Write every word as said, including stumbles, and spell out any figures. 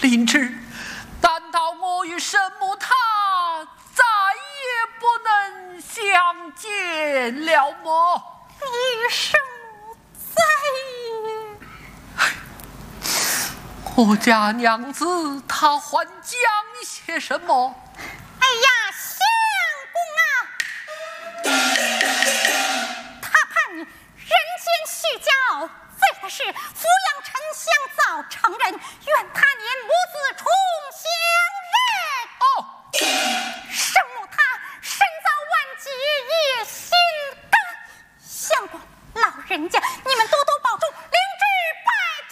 灵芝，难道我与神母她再也不能相见了吗？ 你神母再也……我家娘子她还讲些什么？